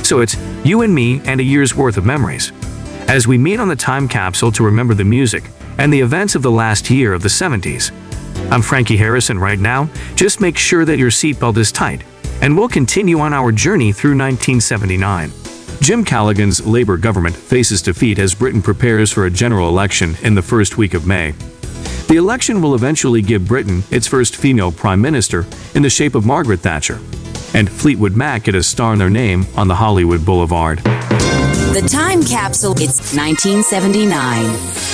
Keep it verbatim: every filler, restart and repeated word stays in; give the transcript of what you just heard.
So it's you and me and a year's worth of memories. As we meet on the time capsule to remember the music and the events of the last year of the seventies. I'm Frankie Harrison right now. Just make sure that your seatbelt is tight, and we'll continue on our journey through nineteen seventy-nine. Jim Callaghan's Labour government faces defeat as Britain prepares for a general election in the first week of May. The election will eventually give Britain its first female prime minister in the shape of Margaret Thatcher, and Fleetwood Mac get a star in their name on the Hollywood Boulevard. The Time Capsule, it's nineteen seventy-nine.